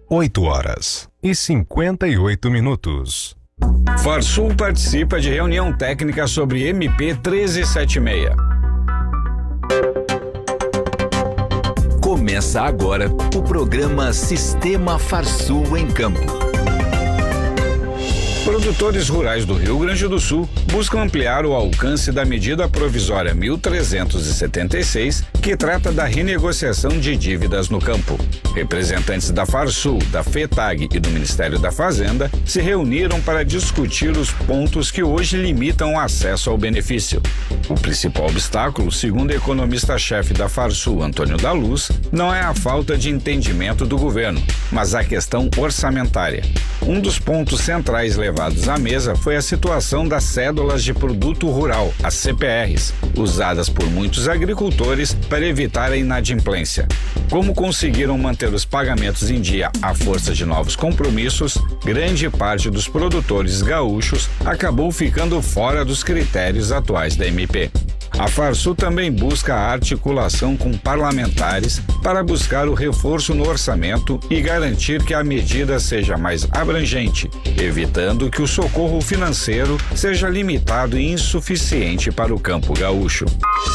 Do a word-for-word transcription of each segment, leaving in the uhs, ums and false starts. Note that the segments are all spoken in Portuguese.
oito horas e cinquenta e oito minutos. Farsul participa de reunião técnica sobre M P treze setenta e seis. Começa agora o programa Sistema Farsul em Campo. Produtores rurais do Rio Grande do Sul buscam ampliar o alcance da medida provisória mil trezentos e setenta e seis, que trata da renegociação de dívidas no campo. Representantes da Farsul, da FETAG e do Ministério da Fazenda se reuniram para discutir os pontos que hoje limitam o acesso ao benefício. O principal obstáculo, segundo o economista-chefe da Farsul, Antônio da Luz, não é a falta de entendimento do governo, mas a questão orçamentária. Um dos pontos centrais levados à mesa foi a situação das cédulas de produto rural, as C P Rs, usadas por muitos agricultores para evitar a inadimplência. Como conseguiram manter os pagamentos em dia à força de novos compromissos, grande parte dos produtores gaúchos acabou ficando fora dos critérios atuais da M P. A Farsul também busca a articulação com parlamentares para buscar o reforço no orçamento e garantir que a medida seja mais abrangente, evitando que o socorro financeiro seja limitado e insuficiente para o campo gaúcho.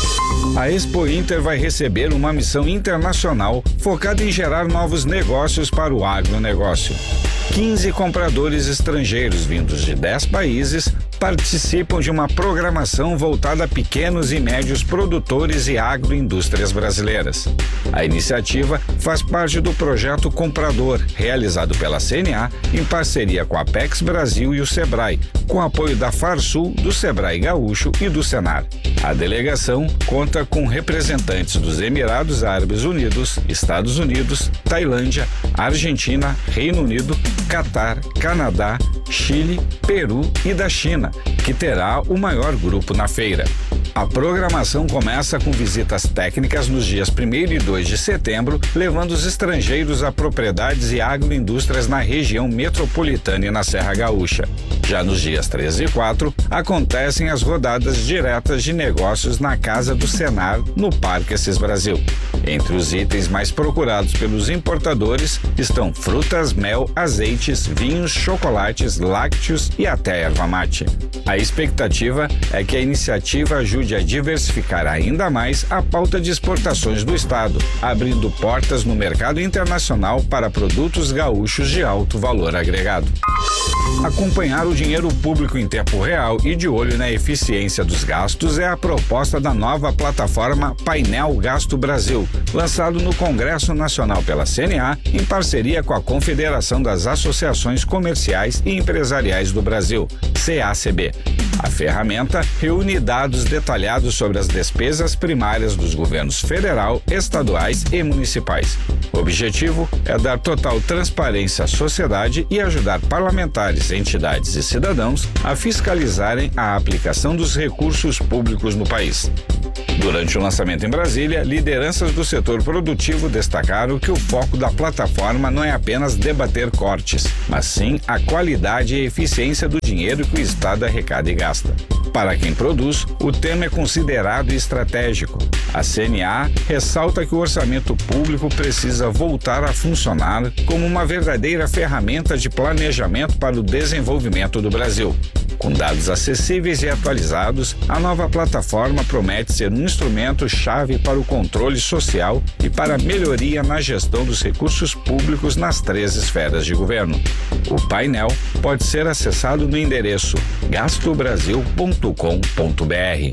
A Expo Inter vai receber uma missão internacional focada em gerar novos negócios para o agronegócio. quinze compradores estrangeiros vindos de dez países participam de uma programação voltada a pequenos e médios produtores e agroindústrias brasileiras. A iniciativa faz parte do projeto Comprador, realizado pela C N A em parceria com a Apex Brasil e o Sebrae, com apoio da Farsul, do Sebrae Gaúcho e do Senar. A delegação conta com representantes dos Emirados Árabes Unidos, Estados Unidos, Tailândia, Argentina, Reino Unido, Catar, Canadá, Chile, Peru e da China, que terá o maior grupo na feira. A programação começa com visitas técnicas nos dias primeiro e dois de setembro, levando os estrangeiros a propriedades e agroindústrias na região metropolitana e na Serra Gaúcha. Já nos dias três e quatro, acontecem as rodadas diretas de negócios na Casa do Senar, no Parque Assis Brasil. Entre os itens mais procurados pelos importadores estão frutas, mel, azeites, vinhos, chocolates, lácteos e até erva mate. A expectativa é que a iniciativa ajude a diversificar ainda mais a pauta de exportações do estado, abrindo portas no mercado internacional para produtos gaúchos de alto valor agregado. Acompanhar o dinheiro público em tempo real e de olho na eficiência dos gastos é a proposta da nova plataforma Painel Gasto Brasil, lançado no Congresso Nacional pela C N A, em parceria com a Confederação das Associações Comerciais e Empresariais do Brasil, C A C B. A ferramenta reúne dados detalhados sobre as despesas primárias dos governos federal, estaduais e municipais. O objetivo é dar total transparência à sociedade e ajudar parlamentares, entidades e cidadãos a fiscalizarem a aplicação dos recursos públicos no país. Durante o lançamento em Brasília, lideranças do setor produtivo destacaram que o foco da plataforma não é apenas debater cortes, mas sim a qualidade e eficiência do dinheiro que o Estado arrecada e gasta. Para quem produz, o tema é considerado estratégico. A C N A ressalta que o orçamento público precisa voltar a funcionar como uma verdadeira ferramenta de planejamento para o desenvolvimento do Brasil. Com dados acessíveis e atualizados, a nova plataforma promete ser um instrumento-chave para o controle social e para a melhoria na gestão dos recursos públicos nas três esferas de governo. O painel pode ser acessado no endereço gasto brasil ponto com ponto b r.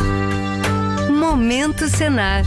Momento Senar.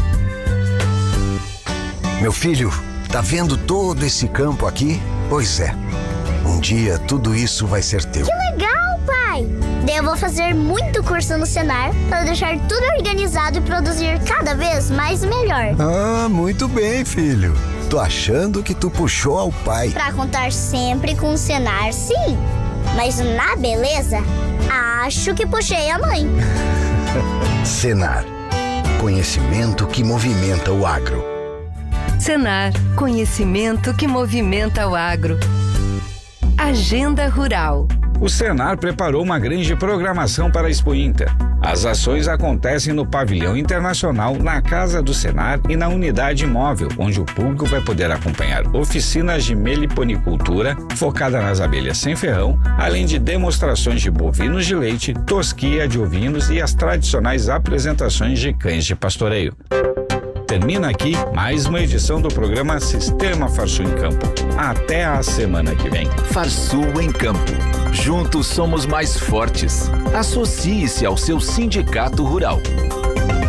Meu filho, tá vendo todo esse campo aqui? Pois é, um dia tudo isso vai ser teu. Que legal, pai! Daí eu vou fazer muito curso no Senar para deixar tudo organizado e produzir cada vez mais e melhor. Ah, muito bem, filho. Tô achando que tu puxou ao pai. Pra contar sempre com o Senar, sim. Mas na beleza, acho que puxei a mãe. Senar. Conhecimento que movimenta o agro. Senar. Conhecimento que movimenta o agro. Agenda Rural. O Senar preparou uma grande programação para a Expo Inter. As ações acontecem no Pavilhão Internacional, na Casa do Senar e na Unidade Móvel, onde o público vai poder acompanhar oficinas de meliponicultura focada nas abelhas sem ferrão, além de demonstrações de bovinos de leite, tosquia de ovinos e as tradicionais apresentações de cães de pastoreio. Termina aqui mais uma edição do programa Sistema Farsul em Campo. Até a semana que vem. Farsul em Campo. Juntos somos mais fortes. Associe-se ao seu sindicato rural.